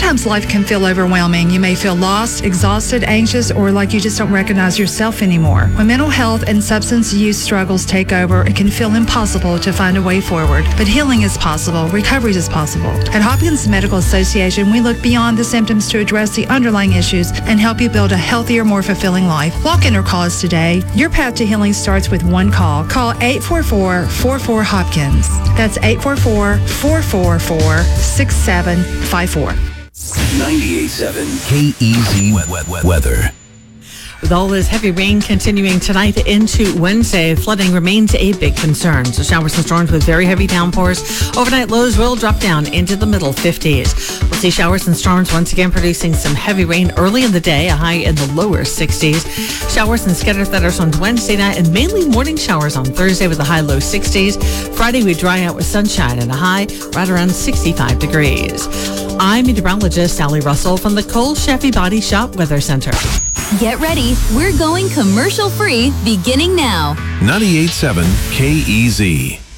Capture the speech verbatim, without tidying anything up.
Sometimes life can feel overwhelming. You may feel lost, exhausted, anxious, or like you just don't recognize yourself anymore. When mental health and substance use struggles take over, it can feel impossible to find a way forward. But healing is possible. Recovery is possible. At Hopkins Medical Association, we look beyond the symptoms to address the underlying issues and help you build a healthier, more fulfilling life. Walk in or call us today. Your path to healing starts with one call. Call eight four four, four four, Hopkins. That's eight four four, four four four, six seven five four. ninety-eight point seven K E Z weather. With all this heavy rain continuing tonight into Wednesday, flooding remains a big concern. So showers and storms with very heavy downpours. Overnight lows will drop down into the middle fifties. We'll see showers and storms once again producing some heavy rain early in the day, a high in the lower sixties. Showers and scattered thunders on Wednesday night and mainly morning showers on Thursday with a high low sixties. Friday we dry out with sunshine and a high right around sixty-five degrees. I'm meteorologist Sally Russell from the Cole Sheffy Body Shop Weather Center. Get ready. We're going commercial free beginning now. ninety-eight point seven K E Z.